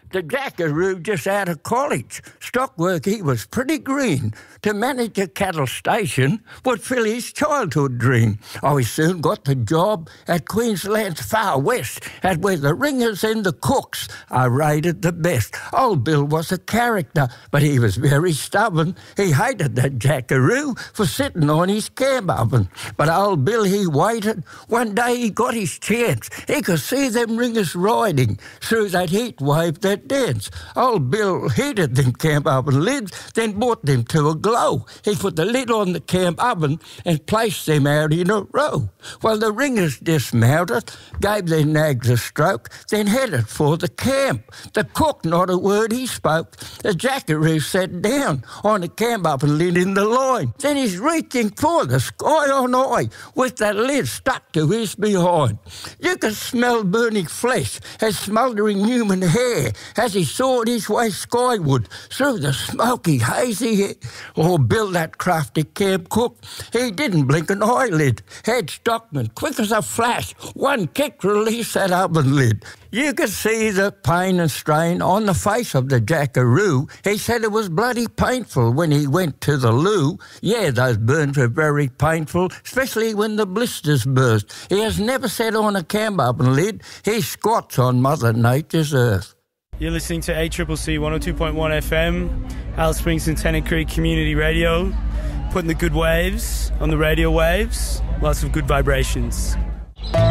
The jackaroo just out of college. Stock work he was pretty green. To manage a cattle station would fill his childhood dream. Oh, he soon got the job at Queensland's far west, at where the ringers and the cooks are rated the best. Old Bill was a character, but he was very stubborn. He hated that jackaroo for sitting on his camp oven. But old Bill, he waited. One day he got his chance. He could see them ringers riding through that heat wave that dance. Old Bill heated them camp oven lids, then brought them to a glow. He put the lid on the camp oven and placed them out in a row. Well, the ringers dismounted, gave their nags a stroke, then headed for the camp. The cook, not a word he spoke. The jackaroo sat down on the camp oven lid in the line. Then he's reaching for the sky on high with that lid stuck to his behind. You could smell burning flesh and smouldering human hair as he sawed his way skyward through the smoky, hazy air. Oh, Bill, that crafty camp cook, he didn't blink an eyelid. Head Stockman, quick as a flash, one kick released that oven lid. You could see the pain and strain on the face of the jackaroo. He said it was bloody painful when he went to the loo. Yeah, those burns were very painful, especially when the blisters burst. He has never sat on a camp oven lid. He squats on Mother Nature's earth. You're listening to ACCC 102.1 FM, Alice Springs and Tennant Creek Community Radio, putting the good waves on the radio waves, lots of good vibrations.